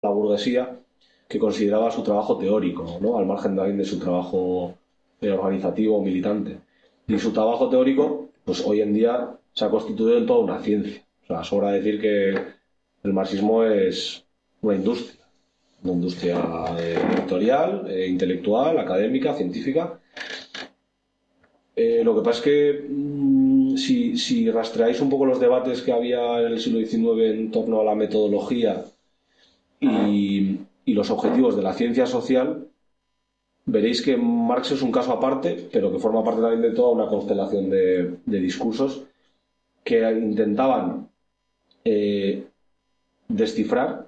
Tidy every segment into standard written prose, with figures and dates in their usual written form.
la burguesía que consideraba su trabajo teórico, ¿no? Al margen también de su trabajo organizativo o militante. Y su trabajo teórico, pues hoy en día se ha constituido en toda una ciencia. O sea, sobra decir que el marxismo es una industria editorial, intelectual, académica, científica. Lo que pasa es que si rastreáis un poco los debates que había en el siglo XIX en torno a la metodología y los objetivos de la ciencia social, veréis que Marx es un caso aparte, pero que forma parte también de toda una constelación de discursos que intentaban descifrar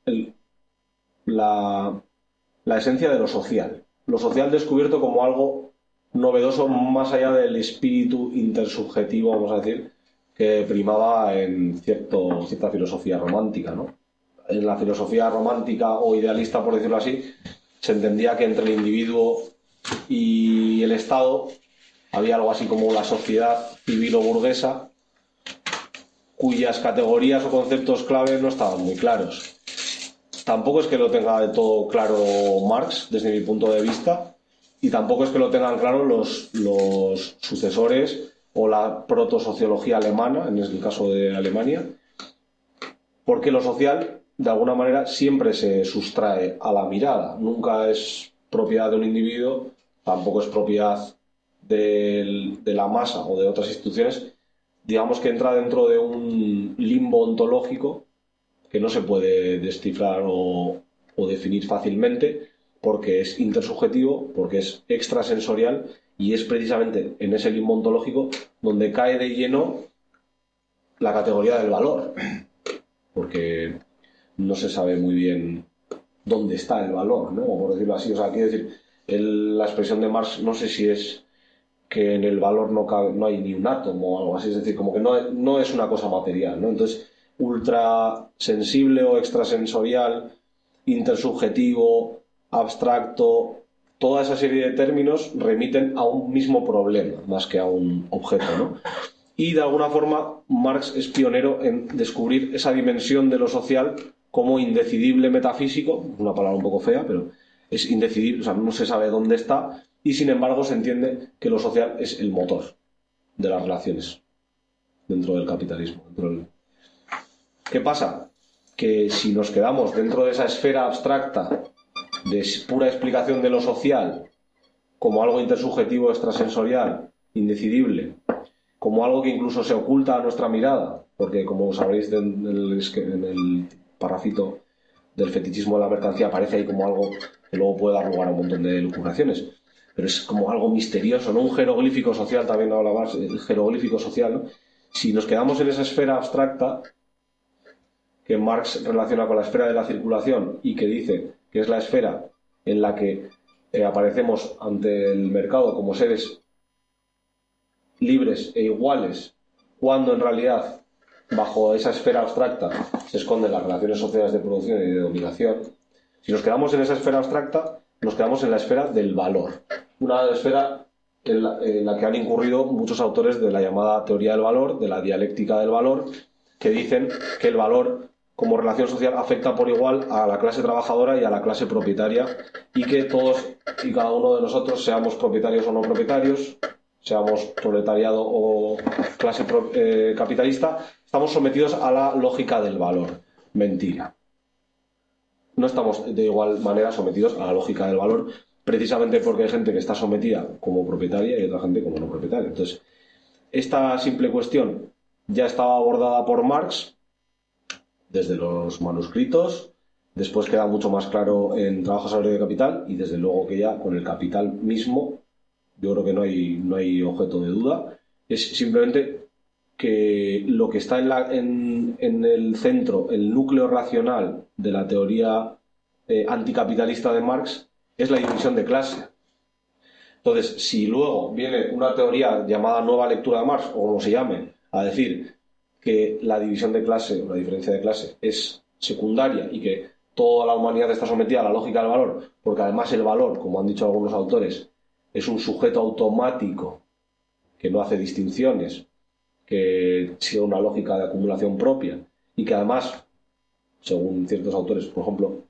la, la esencia de lo social descubierto como algo novedoso más allá del espíritu intersubjetivo, vamos a decir, que primaba en cierta filosofía romántica, ¿no? En la filosofía romántica o idealista, por decirlo así, se entendía que entre el individuo y el Estado había algo así como la sociedad civil o burguesa, cuyas categorías o conceptos clave no estaban muy claros. Tampoco es que lo tenga de todo claro Marx, desde mi punto de vista, y tampoco es que lo tengan claro los sucesores o la protosociología alemana, en el caso de Alemania, porque lo social, de alguna manera, siempre se sustrae a la mirada. Nunca es propiedad de un individuo, tampoco es propiedad de la masa o de otras instituciones. Digamos que entra dentro de un limbo ontológico que no se puede descifrar o definir fácilmente, porque es intersubjetivo, porque es extrasensorial, y es precisamente en ese limbo ontológico donde cae de lleno la categoría del valor, porque no se sabe muy bien dónde está el valor, ¿no? Por decirlo así. O sea, quiero decir, la expresión de Marx, no sé si es que en el valor no hay ni un átomo o algo así, es decir, como que no es una cosa material, ¿no? Entonces, ultra sensible o extrasensorial, intersubjetivo, abstracto, toda esa serie de términos remiten a un mismo problema más que a un objeto, ¿no? Y de alguna forma Marx es pionero en descubrir esa dimensión de lo social como indecidible metafísico, una palabra un poco fea, pero es indecidible, o sea, no se sabe dónde está, y sin embargo se entiende que lo social es el motor de las relaciones dentro del capitalismo. ¿Qué pasa? Que si nos quedamos dentro de esa esfera abstracta de pura explicación de lo social como algo intersubjetivo, extrasensorial, indecidible, como algo que incluso se oculta a nuestra mirada, porque como sabréis en el parrafito del fetichismo de la mercancía aparece ahí como algo que luego puede dar lugar a un montón de lucubraciones, pero es como algo misterioso, ¿no? Un jeroglífico social, también habla más, el jeroglífico social, ¿no? Si nos quedamos en esa esfera abstracta que Marx relaciona con la esfera de la circulación y que dice que es la esfera en la que aparecemos ante el mercado como seres libres e iguales, cuando en realidad bajo esa esfera abstracta se esconden las relaciones sociales de producción y de dominación. Si nos quedamos en esa esfera abstracta, nos quedamos en la esfera del valor, una esfera en la que han incurrido muchos autores de la llamada teoría del valor, de la dialéctica del valor, que dicen que el valor como relación social afecta por igual a la clase trabajadora y a la clase propietaria, y que todos y cada uno de nosotros, seamos propietarios o no propietarios, seamos proletariado o clase capitalista, estamos sometidos a la lógica del valor. Mentira. No estamos de igual manera sometidos a la lógica del valor, precisamente porque hay gente que está sometida como propietaria y otra gente como no propietaria. Entonces, esta simple cuestión ya estaba abordada por Marx desde los manuscritos, después queda mucho más claro en Trabajo, Salario y Capital, y desde luego que ya con el Capital mismo, yo creo que no hay objeto de duda. Es simplemente que lo que está en el centro, el núcleo racional de la teoría anticapitalista de Marx, es la división de clase. Entonces, si luego viene una teoría llamada nueva lectura de Marx, o como se llame, a decir que la división de clase o la diferencia de clase es secundaria y que toda la humanidad está sometida a la lógica del valor, porque además el valor, como han dicho algunos autores, es un sujeto automático que no hace distinciones, que sigue una lógica de acumulación propia y que además según ciertos autores, por ejemplo,